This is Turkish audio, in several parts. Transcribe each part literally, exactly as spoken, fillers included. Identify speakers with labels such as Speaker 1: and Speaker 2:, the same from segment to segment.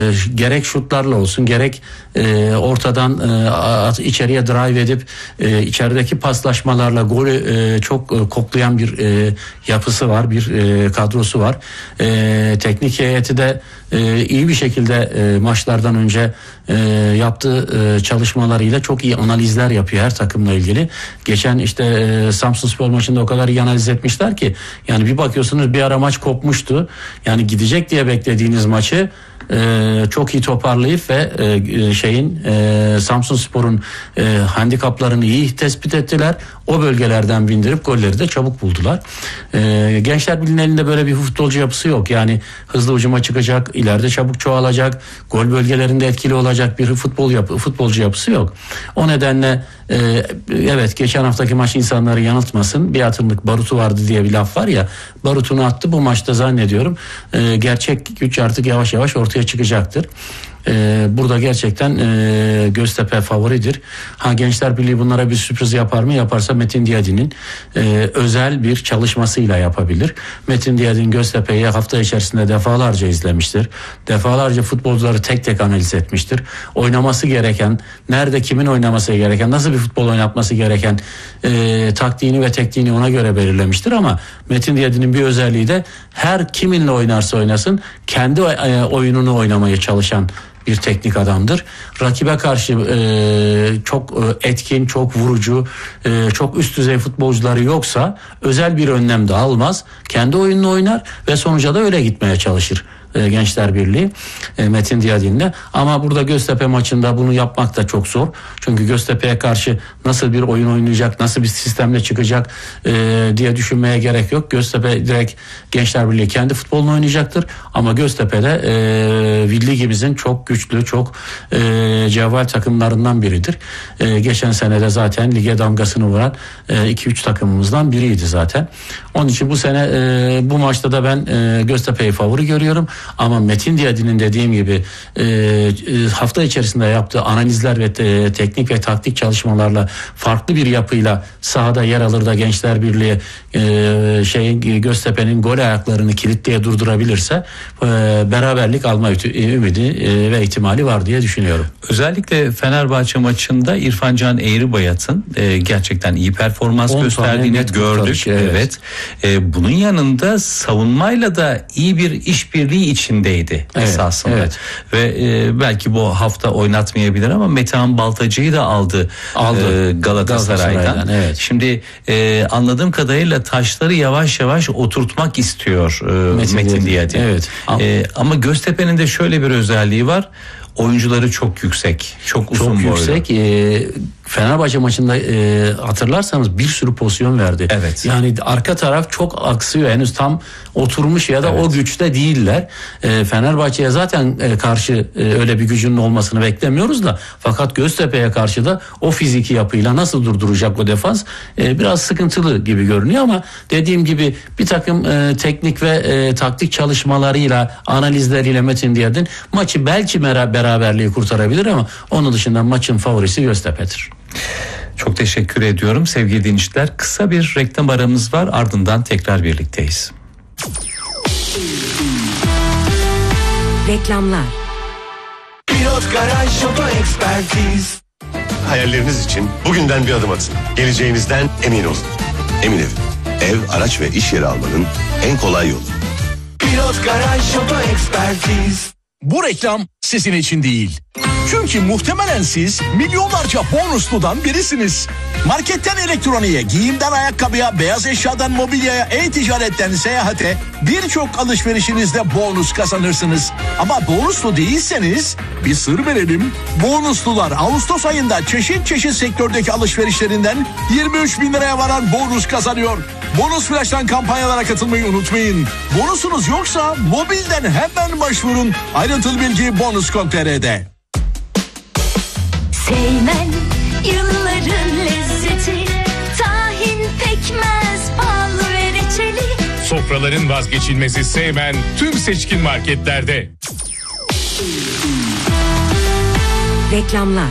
Speaker 1: gerek şutlarla olsun gerek e, ortadan e, içeriye drive edip e, içerideki paslaşmalarla golü e, çok e, koklayan bir e, yapısı var, bir e, kadrosu var. E, teknik heyeti de e, iyi bir şekilde e, maçlardan önce e, yaptığı e, çalışmalarıyla çok iyi analizler yapıyor her takımla ilgili. Geçen işte e, Samsunspor maçında o kadar iyi analiz etmişler ki yani bir bakıyorsunuz bir ara maç kopmuştu. Yani gidecek diye beklediğiniz maçı Ee, çok iyi toparlayıp ve e, şeyin e, Samsunspor'un e, handikaplarını iyi tespit ettiler. O bölgelerden bindirip golleri de çabuk buldular. E, Gençler Birliği'nin elinde böyle bir futbolcu yapısı yok. Yani hızlı hücuma çıkacak, ileride çabuk çoğalacak, gol bölgelerinde etkili olacak bir futbol yapı, futbolcu yapısı yok. O nedenle e, evet geçen haftaki maç insanları yanıltmasın. Bir atımlık barutu vardı diye bir laf var ya. Barutunu attı bu maçta zannediyorum. E, gerçek güç artık yavaş yavaş ortaya çıkacaktır. Ee, burada gerçekten e, Göztepe favoridir. Ha Gençler Birliği bunlara bir sürpriz yapar mı? Yaparsa Metin Diyadi'nin e, özel bir çalışmasıyla yapabilir. Metin Diyadi'nin Göztepe'yi hafta içerisinde defalarca izlemiştir. Defalarca futbolcuları tek tek analiz etmiştir. Oynaması gereken, nerede kimin oynaması gereken, nasıl bir futbol oynatması gereken e, taktiğini ve tekniğini ona göre belirlemiştir ama Metin Diyadi'nin bir özelliği de her kiminle oynarsa oynasın kendi e, oyununu oynamaya çalışan bir teknik adamdır. Rakibe karşı e, çok e, etkin, çok vurucu, e, çok üst düzey futbolcuları yoksa özel bir önlem de almaz. Kendi oyununu oynar ve sonuca da öyle gitmeye çalışır. Gençler Birliği Metin Diyadi'nde ama burada Göztepe maçında bunu yapmak da çok zor. Çünkü Göztepe'ye karşı nasıl bir oyun oynayacak, nasıl bir sistemle çıkacak e, diye düşünmeye gerek yok. Göztepe direkt Gençler Birliği kendi futbolunu oynayacaktır. Ama Göztepe'de e, ligimizin çok güçlü, çok e, cevval takımlarından biridir. E, geçen senede zaten lige damgasını vuran iki üç e, takımımızdan biriydi zaten. Onun için bu sene e, bu maçta da ben e, Göztepe'yi favori görüyorum. Ama Metin Diyadi'nin dediğim gibi e, hafta içerisinde yaptığı analizler ve te, teknik ve taktik çalışmalarla farklı bir yapıyla sahada yer alır da Gençler Birliği e, şeyin Göztepe'nin gol ayaklarını kilitleye durdurabilirse e, beraberlik alma ümidi e, ve ihtimali var diye düşünüyorum.
Speaker 2: Özellikle Fenerbahçe maçında İrfan Can Eğribayat'ın e, gerçekten iyi performans gösterdiğini gördük. Evet. evet. E, bunun yanında savunmayla da iyi bir işbirliği içindeydi evet, esasında. Evet. Ve e, belki bu hafta oynatmayabilir ama Metehan Baltacı'yı da aldı, aldı. E, Galatasaray'dan. Galatasaray'dan evet. Şimdi e, anladığım kadarıyla taşları yavaş yavaş oturtmak istiyor e, Metin, Metin Diyadi.
Speaker 1: Evet.
Speaker 2: E, ama Göztepe'nin de şöyle bir özelliği var. Oyuncuları çok yüksek, çok uzun boylu.
Speaker 1: Çok yüksek. E, Fenerbahçe maçında e, hatırlarsanız bir sürü pozisyon verdi.
Speaker 2: Evet.
Speaker 1: Yani arka taraf çok aksıyor, henüz tam oturmuş ya da evet. o güçte değiller. E, Fenerbahçe'ye zaten e, karşı e, öyle bir gücünün olmasını beklemiyoruz da fakat Göztepe'ye karşı da o fiziki yapıyla nasıl durduracak o defans e, biraz sıkıntılı gibi görünüyor ama dediğim gibi bir takım e, teknik ve e, taktik çalışmalarıyla, analizleriyle Metin Diyadin maçı belki beraberliği kurtarabilir ama onun dışında maçın favorisi Göztepe'dir.
Speaker 2: Çok teşekkür ediyorum sevgili dinleyiciler. Kısa bir reklam aramız var, ardından tekrar birlikteyiz.
Speaker 3: Reklamlar.
Speaker 4: Pilot Garaj Oto Ekspertiz. Hayalleriniz için bugünden bir adım atın. Geleceğinizden emin olun. Emin Ev. Ev, araç ve iş yeri almanın en kolay yolu. Pilot Garaj Oto Ekspertiz.
Speaker 5: Bu reklam sizin için değil. Çünkü muhtemelen siz milyonlarca bonusludan birisiniz. Marketten elektroniğe, giyimden ayakkabıya, beyaz eşyadan mobilyaya, e-ticaretten seyahate birçok alışverişinizde bonus kazanırsınız. Ama bonuslu değilseniz bir sır verelim. Bonuslular Ağustos ayında çeşit çeşit sektördeki alışverişlerinden yirmi üç bin liraya varan bonus kazanıyor. Bonus Flash'tan kampanyalara katılmayı unutmayın. Bonusunuz yoksa mobilden hemen başvurun. Ayrıntılı bilgi bonus nokta com nokta tr'de.
Speaker 6: Seymen yılların lezzeti, tahin, pekmez, bal ve reçeli.
Speaker 7: Sofraların vazgeçilmezi Seymen tüm seçkin marketlerde.
Speaker 3: Reklamlar.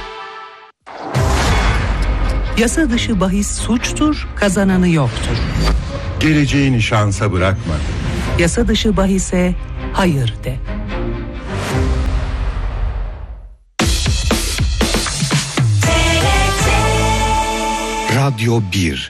Speaker 8: Yasa dışı bahis suçtur, kazananı yoktur.
Speaker 9: Geleceğini şansa bırakma.
Speaker 8: Yasa dışı bahise hayır de.
Speaker 9: Radyo bir.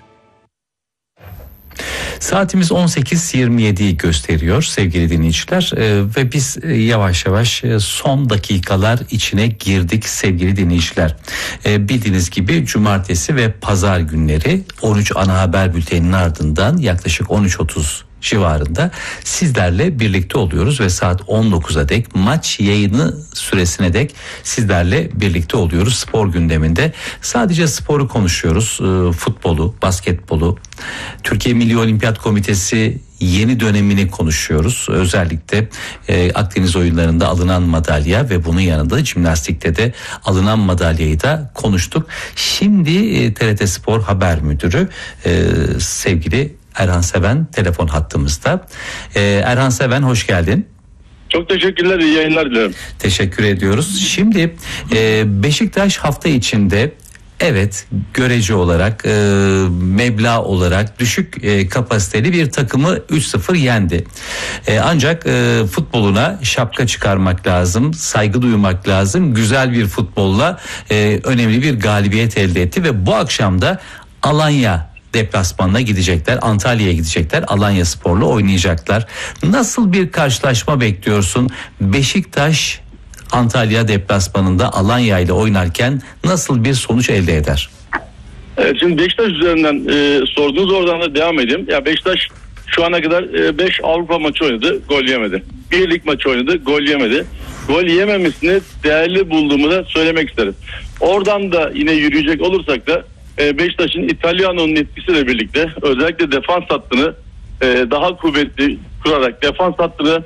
Speaker 2: Saatimiz on sekiz yirmi yediyi gösteriyor sevgili dinleyiciler ee, ve biz yavaş yavaş son dakikalar içine girdik sevgili dinleyiciler. Ee, bildiğiniz gibi cumartesi ve pazar günleri on üç ana haber bülteninin ardından yaklaşık on üç otuz civarında sizlerle birlikte oluyoruz ve saat on dokuza dek maç yayını süresine dek sizlerle birlikte oluyoruz. Spor gündeminde sadece sporu konuşuyoruz, e, futbolu, basketbolu, Türkiye Milli Olimpiyat Komitesi yeni dönemini konuşuyoruz. Özellikle e, Akdeniz oyunlarında alınan madalya ve bunun yanında jimnastikte de alınan madalyayı da konuştuk. Şimdi e, T R T Spor Haber Müdürü e, sevgili Erhan Seven telefon hattımızda. Ee, Erhan Seven hoş geldin.
Speaker 10: Çok teşekkürler, iyi yayınlar dilerim.
Speaker 2: Teşekkür ediyoruz. Şimdi e, Beşiktaş hafta içinde evet görece olarak e, meblağ olarak düşük e, kapasiteli bir takımı üç sıfır yendi. E, ancak e, futboluna şapka çıkarmak lazım, saygı duymak lazım. Güzel bir futbolla e, önemli bir galibiyet elde etti ve bu akşam da Alanya deplasmanına gidecekler. Antalya'ya gidecekler. Alanya Spor'la oynayacaklar. Nasıl bir karşılaşma bekliyorsun? Beşiktaş Antalya deplasmanında Alanya ile oynarken nasıl bir sonuç elde eder?
Speaker 10: Evet, şimdi Beşiktaş üzerinden e, sordunuz, oradan da devam edeyim. Ya Beşiktaş şu ana kadar beş e, Avrupa maçı oynadı, gol yemedi. Bir lig maçı oynadı, gol yemedi. Gol yememesini değerli bulduğumu da söylemek isterim. Oradan da yine yürüyecek olursak da Beşiktaş'ın İtalyano'nun etkisiyle birlikte özellikle defans hattını daha kuvvetli kurarak, defans hattını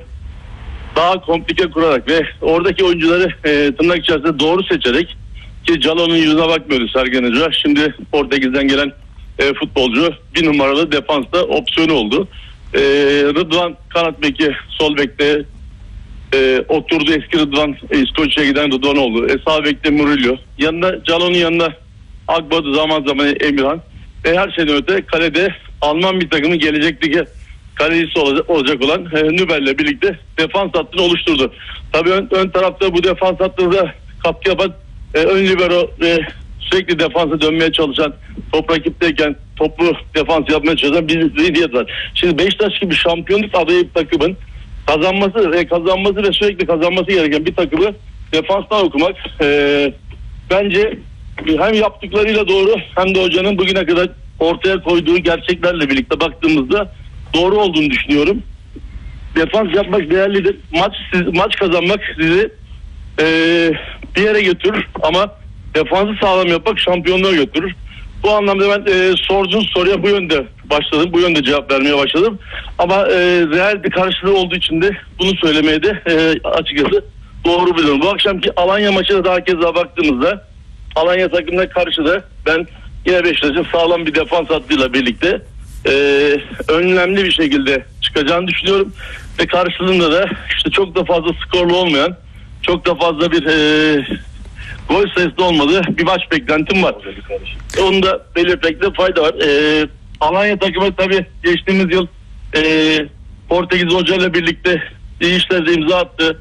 Speaker 10: daha komplike kurarak ve oradaki oyuncuları tırnak içerisinde doğru seçerek, ki Calon'un yüzüne bakmıyordu Sergen Hoca. Şimdi Portekiz'den gelen futbolcu bir numaralı defansta opsiyonu oldu. Rıdvan kanat beki, sol bekte oturdu, eski Rıdvan, İskoçya'ya giden Rıdvan oldu. Sağ bekte Murillo. Yanında Calon'un yanında Akbadu, zaman zaman Emirhan ve her şeyden öte kalede Alman bir takımın gelecekteki kalecisi olacak olan e, Nübel'le birlikte defans hattını oluşturdu. Tabii ön, ön tarafta bu defans hattında katkı yapan e, ön libero ve sürekli defansa dönmeye çalışan, top rakipteyken toplu defans yapmaya çalışan bir zihniyet var. Şimdi Beşiktaş gibi şampiyonluk adayı bir takımın kazanması ve kazanması ve sürekli kazanması gereken bir takımı defanstan okumak e, bence hem yaptıklarıyla doğru hem de hocanın bugüne kadar ortaya koyduğu gerçeklerle birlikte baktığımızda doğru olduğunu düşünüyorum. Defans yapmak değerlidir. Maç siz, maç kazanmak sizi e, bir yere götürür ama defansı sağlam yapmak şampiyonluğa götürür. Bu anlamda ben e, sorduğunuz soruya bu yönde başladım. Bu yönde cevap vermeye başladım. Ama e, reel bir karşılığı olduğu için de bunu söylemeye de e, açıkçası doğru biliyorum. Bu akşamki Alanya maçına daha keza baktığımızda Alanya takımına karşı da ben yine Beşiktaş'ın sağlam bir defans hattıyla birlikte e, önlemli bir şekilde çıkacağını düşünüyorum. Ve karşılığında da işte çok da fazla skorlu olmayan, çok da fazla bir e, gol sayısı olmadığı bir maç beklentim var. Onu da belirtmekte fayda var. E, Alanya takımı tabii geçtiğimiz yıl e, Portekiz Hoca ile birlikte iyi işlerde imza attı.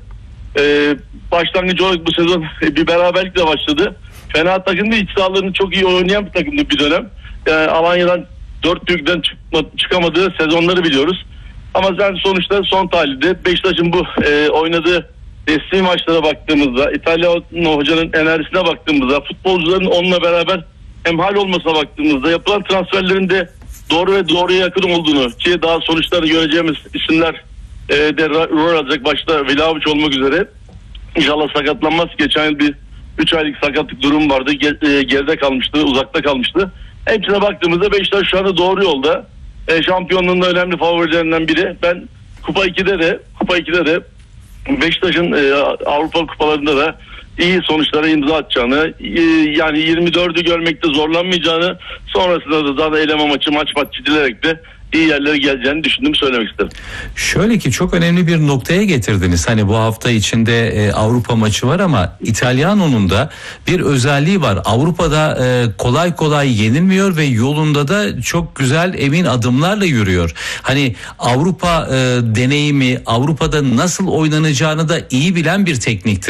Speaker 10: E, başlangıcı olarak bu sezon bir beraberlikle başladı. Fena takımda, iç sahalarını çok iyi oynayan bir takımdı bir dönem. Yani Alanya'dan dört büyükten çıkma, çıkamadığı sezonları biliyoruz. Ama sen sonuçta son tahlilde Beşiktaş'ın bu e, oynadığı resmi maçlara baktığımızda, İtalyan hocanın enerjisine baktığımızda, futbolcuların onunla beraber hemhal olmasına baktığımızda, yapılan transferlerin de doğru ve doğruya yakın olduğunu, ki daha sonuçları göreceğimiz isimler e, de rol alacak, başta Vlahovic olmak üzere. İnşallah sakatlanmaz. Geçen yıl bir üç aylık sakatlık durum vardı. Geride kalmıştı, uzakta kalmıştı. Hepsine baktığımızda Beşiktaş şu anda doğru yolda. E, şampiyonluğun önemli favorilerinden biri. Ben Kupa ikide de Kupa ikide de Beşiktaş'ın e, Avrupa kupalarında da iyi sonuçlara imza atacağını, e, yani yirmi dördü görmekte zorlanmayacağını, sonrasında da zaten eleme maçı maç maç çizilerek de iyi yerlere geleceğini düşündüm, söylemek isterim.
Speaker 2: Şöyle ki çok önemli bir noktaya getirdiniz. Hani bu hafta içinde e, Avrupa maçı var ama İtalyano'nun da bir özelliği var. Avrupa'da e, kolay kolay yenilmiyor ve yolunda da çok güzel emin adımlarla yürüyor. Hani Avrupa e, deneyimi, Avrupa'da nasıl oynanacağını da iyi bilen bir tekniktir.